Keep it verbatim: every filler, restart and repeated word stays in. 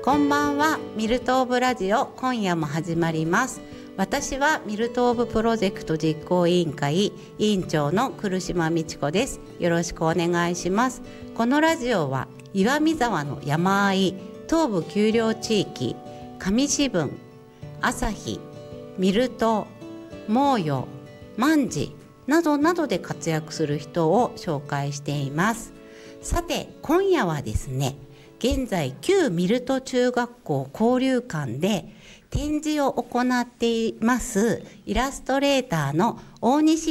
こんばんは。ミルトオブラジオ、今夜も始まります。私はミルトオブプロジェクト実行委員会委員長の来島美智子です。よろしくお願いします。このラジオは岩見沢の山あい、東部丘陵地域、上志分、朝日、ミルト、モーヨ、万事などなどで活躍する人を紹介しています。さて、今夜はですね、現在旧ミルト中学校交流館で展示を行っていますイラストレーターの大西